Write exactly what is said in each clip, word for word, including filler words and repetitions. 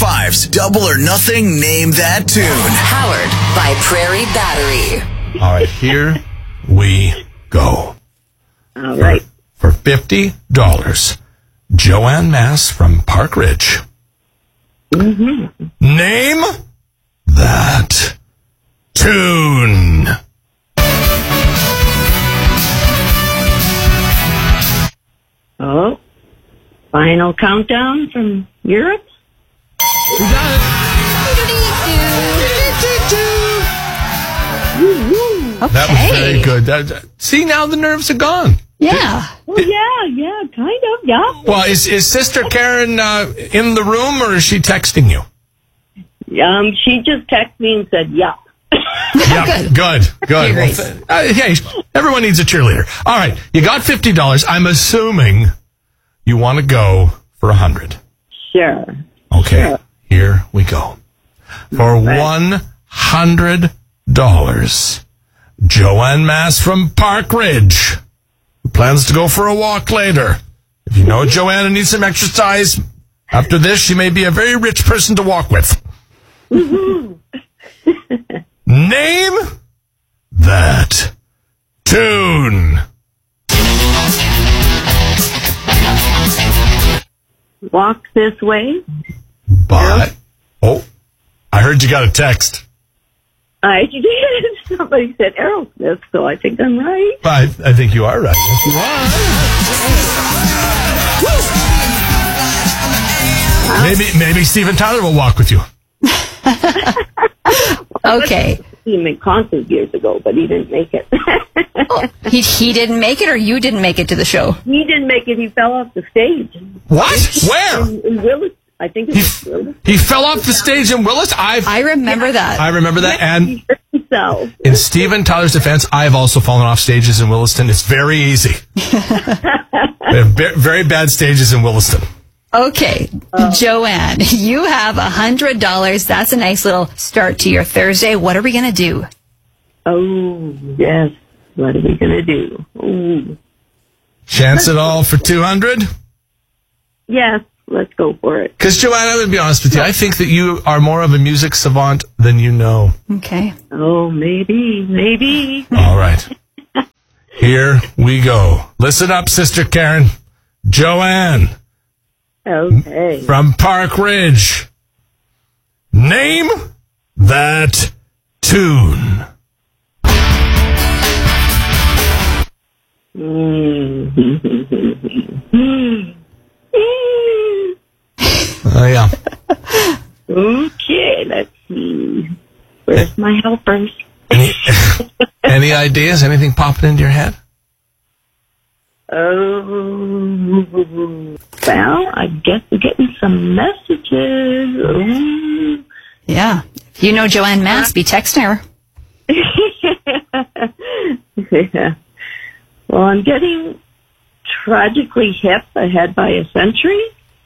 five's Double or Nothing Name That Tune. Powered by Prairie Battery. All right, here we go. All right. For, for fifty dollars, Joanne Mass from Park Ridge. Mm-hmm. Name that tune. Oh, Final Countdown from Europe? We got it. Okay. That was very good. That, that- see, now the nerves are gone. Yeah. Oh, yeah, yeah, kind of, yeah. Well, is, is Sister Karen uh, in the room, or is she texting you? Um, she just texted me and said, yeah. Yeah, good, good. Great. Well, th- uh, hey, everyone needs a cheerleader. All right, you got fifty dollars. I'm assuming you want to go for one hundred. Sure. Okay, Sure. here we go. For one hundred dollars, Joanne Mass from Park Ridge plans to go for a walk later. If you know Joanna needs some exercise, after this, she may be a very rich person to walk with. Name that tune. Walk This Way. But, oh, I heard you got a text. I did. Somebody said Aerosmith, so I think I'm right. I, I think you are right. Yes, you are. Maybe, maybe Steven Tyler will walk with you. Okay. He made concert years ago, but he didn't make it. Oh, he he didn't make it, or you didn't make it to the show? He didn't make it. He fell off the stage. What? Where? In, in Willis. I think it He, was Willis. he fell off the stage in Willis. I've, I remember that. I remember that. And He hurt himself. in Steven Tyler's defense, I have also fallen off stages in Williston. It's very easy. We have ve- very bad stages in Williston. Okay, Joanne, you have one hundred dollars. That's a nice little start to your Thursday. What are we going to do? Oh, yes. What are we going to do? Ooh. Chance it all for two hundred? Yes, let's go for it. Because, Joanne, I'm going to be honest with you. I think that you are more of a music savant than you know. Okay. Oh, maybe, maybe. All right. Here we go. Listen up, Sister Karen. Joanne Okay. from Park Ridge. Name that tune. Oh, yeah. Okay, let's see. Where's my helpers? Any, any ideas? Anything popping into your head? Oh, well, I guess we're getting some messages. Ooh. Yeah. If you know Joanne Mass, be texting her. Yeah. Well, I'm getting Tragically Hip, Ahead by a Century.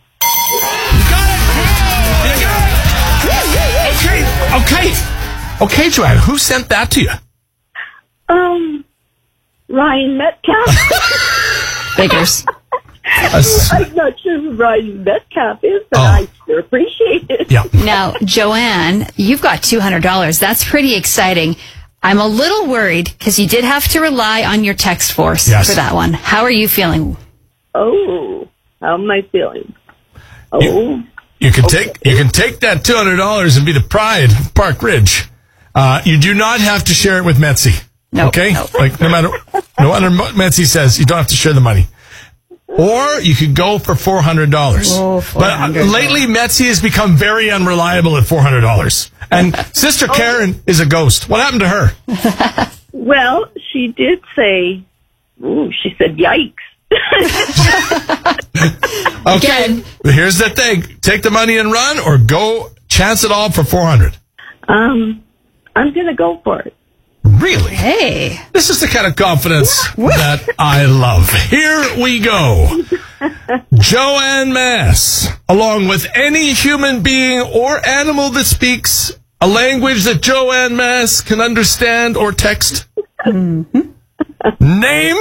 Okay, okay. Okay, Joanne, who sent that to you? Um, Ryan Metcalf. Figures. I'm not sure who Ryan Metcalf is, but Oh. I sure appreciate it. Yeah. Now, Joanne, you've got two hundred dollars. That's pretty exciting. I'm a little worried because you did have to rely on your text force Yes. for that one. How are you feeling? Oh, how am I feeling? Oh, You- You can take you can take that two hundred dollars and be the pride of Park Ridge. Uh, you do not have to share it with Metzi. No, Okay? no. Like no matter no matter what Metzi says, you don't have to share the money. Or you could go for four hundred dollars. Oh, but uh, four hundred dollars. lately, Metzi has become very unreliable at four hundred dollars. And Sister Karen is a ghost. What happened to her? well, she did say, ooh, she said, yikes. Okay, Again. here's the thing: take the money and run, or go chance it all for four hundred. Um, I'm going to go for it. Really? Hey. This is the kind of confidence that I love. Here we go. Joanne Mass, along with any human being or animal that speaks a language that Joanne Mass can understand or text. Mm-hmm. Name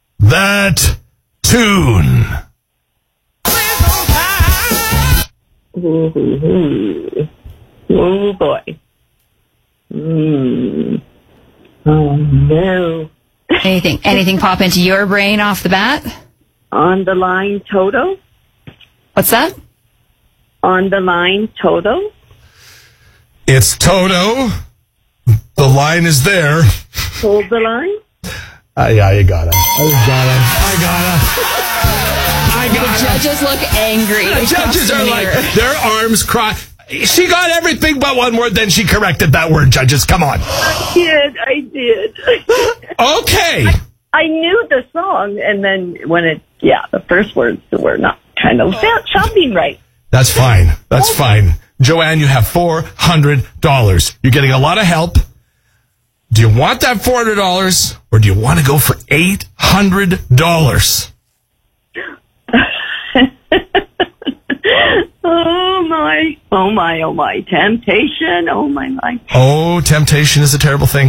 that tune. Ooh, ooh, ooh. Oh, boy. Mm. Oh, no. Anything, anything pop into your brain off the bat? On the line, Toto? What's that? On the line, Toto? It's Toto. The line is there. Hold the line? Uh, yeah, you got it. I got it. I got it. I got The it. judges look angry. The judges are like, their arms cry. She got everything but one word, then she corrected that word, judges. Come on. I did, I did. Okay. I knew the song, and then when it, yeah, the first words were not kind of sounding right. That's fine. That's fine. Joanne, you have four hundred dollars. You're getting a lot of help. Do you want that four hundred dollars, or do you want to go for eight hundred dollars? Oh, my. Oh, my, oh, my. Temptation. Oh, my, my. Oh, temptation is a terrible thing.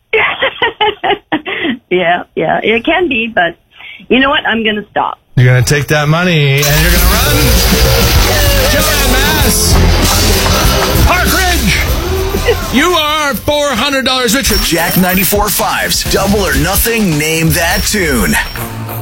Yeah, yeah, it can be, but you know what? I'm going to stop. You're going to take that money, and you're going to run. Joanne Mass. Park Ridge. You are four hundred dollars richer. Jack ninety-four point five's Double or Nothing Name That Tune.